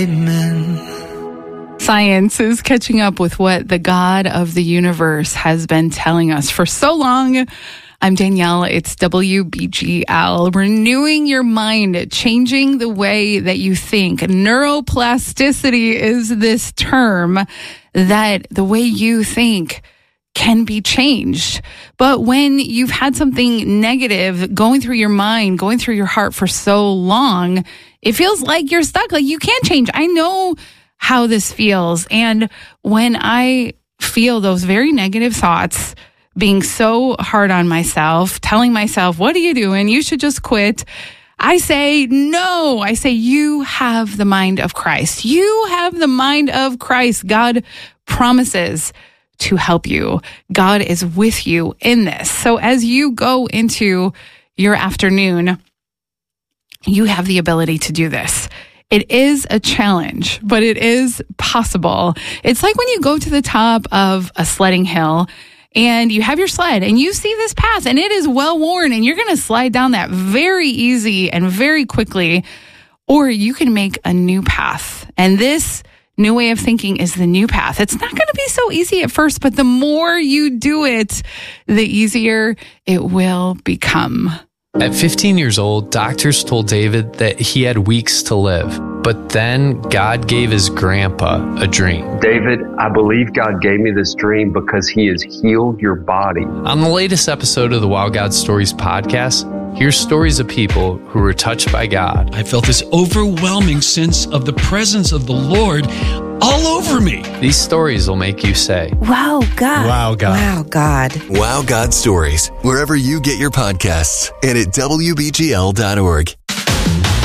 Science is catching up with what the God of the universe has been telling us for so long. I'm Danielle. It's WBGL. Renewing your mind, changing the way that you think. Neuroplasticity is this term that the way you think can be changed. But when you've had something negative going through your mind, going through your heart for so long, it feels like you're stuck, like you can't change. I know how this feels. And when I feel those very negative thoughts, being so hard on myself, telling myself, what are you doing? You should just quit. I say, no. I say, you have the mind of Christ. You have the mind of Christ. God promises to help you. God is with you in this. So as you go into your afternoon, you have the ability to do this. It is a challenge, but it is possible. It's like when you go to the top of a sledding hill and you have your sled and you see this path and it is well worn and you're going to slide down that very easy and very quickly, or you can make a new path. And this new way of thinking is the new path. It's not going to be so easy at first, but the more you do it, the easier it will become. At 15 years old, doctors told David that he had weeks to live. But then God gave his grandpa a dream. David, I believe God gave me this dream because he has healed your body. On the latest episode of the Wow God Stories podcast, here's stories of people who were touched by God. I felt this overwhelming sense of the presence of the Lord all over me. These stories will make you say, Wow, God. Wow, God. Wow, God. Wow God Stories, wherever you get your podcasts and at WBGL.org.